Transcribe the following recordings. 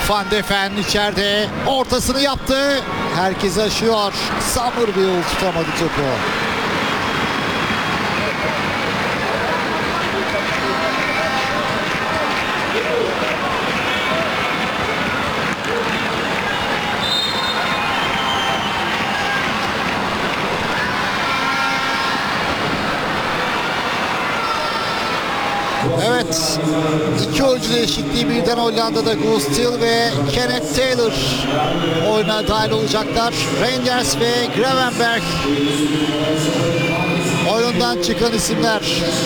Van de Ven içeride ortasını yaptı. Herkesi aşıyor. Summerville tutamadı topu. Evet, iki oyuncu değişikliği birden Hollanda'da Gustil ve Kenneth Taylor oyuna dahil olacaklar. Reinders ve Gravenberch oyundan çıkan isimler.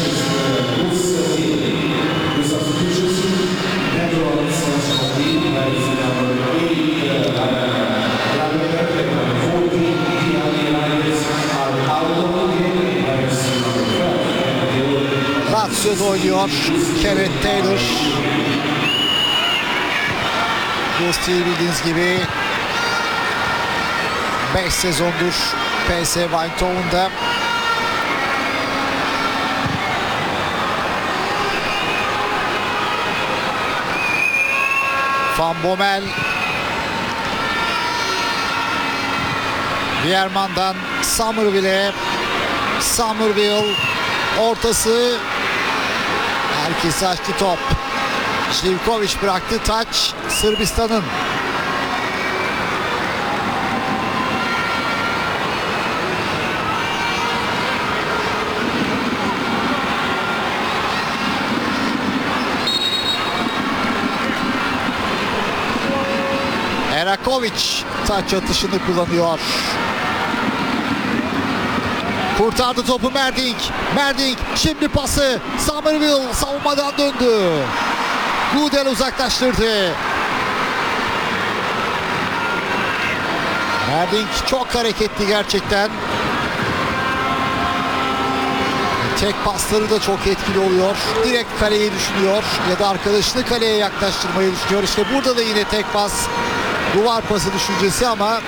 Lazio'da oynuyor Kenneth Taylor. Gustil bildiğiniz gibi 5 sezondur PSV Eindhoven'da. Van Bommel Bierman'dan Summerville'e. Summerville ortası, herkesi açtı top. Živković bıraktı, taç Sırbistan'ın. Eraković taç atışını kullanıyor. Kurtardı topu Merdink. Merdink şimdi pası. Summerville savunmadan döndü. Gudel uzaklaştırdı. Merdink çok hareketli gerçekten. Tek pasları da çok etkili oluyor. Direkt kaleyi düşünüyor ya da arkadaşını kaleye yaklaştırmayı düşünüyor. İşte burada da yine tek pas, duvar pası düşüncesi ama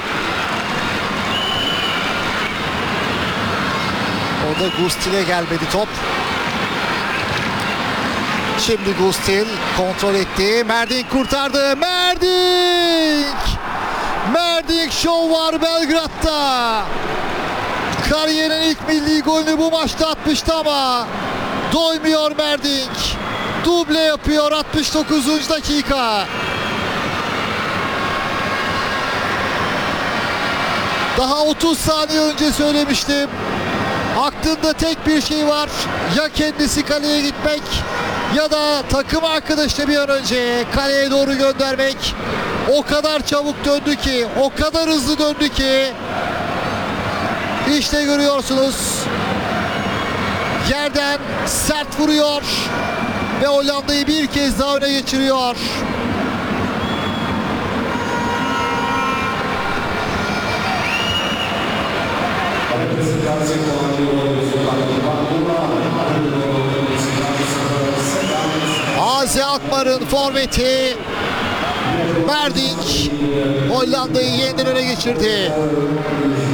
o da Gustil'e gelmedi top. Şimdi Gustil kontrol etti. Merdink kurtardı. Merdink! Merdink şov var Belgrad'da. Kariyerinin ilk milli golünü bu maçta atmıştı ama doymuyor Merdink. Duble yapıyor 69. dakika. Daha 30 saniye önce söylemiştim. Aklında tek bir şey var. Ya kendisi kaleye gitmek ya da takım arkadaşını bir an önce kaleye doğru göndermek. O kadar çabuk döndü ki, o kadar hızlı döndü ki. İşte görüyorsunuz. Yerden sert vuruyor ve Hollanda'yı bir kez daha öne geçiriyor. Azi Alkmaar'ın forveti Merdink Hollanda'yı yeniden öne geçirdi.